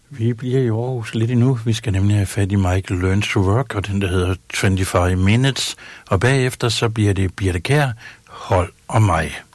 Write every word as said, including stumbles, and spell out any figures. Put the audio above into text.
Vi bliver i Aarhus lidt endnu. Vi skal nemlig have fat i Michael Learns to Work, og den der hedder femogtyve Minutes. Og bagefter så bliver det Birthe Kjær, Hold og mig.